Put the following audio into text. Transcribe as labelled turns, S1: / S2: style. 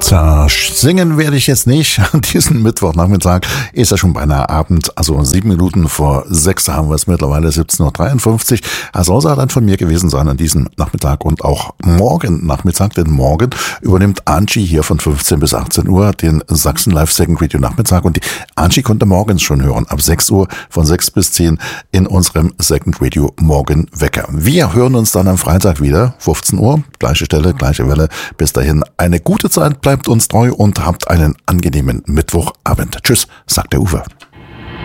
S1: Tja, singen werde ich jetzt nicht. Diesen Mittwochnachmittag ist ja schon beinahe Abend, also 7 Minuten vor 6 haben wir es mittlerweile, 17.53 Uhr. Also soll dann von mir gewesen sein an diesem Nachmittag und auch morgen Nachmittag, denn morgen übernimmt Angie hier von 15 bis 18 Uhr den Sachsen Live Second Radio Nachmittag und die Angie konnte morgens schon hören, ab 6 Uhr von 6 bis 10 in unserem Second Radio Morgenwecker. Wir hören uns dann am Freitag wieder, 15 Uhr, gleiche Stelle, gleiche Welle. Bis dahin eine gute Zeit, bleibt uns treu und habt einen angenehmen Mittwochabend. Tschüss, sagt der Uwe.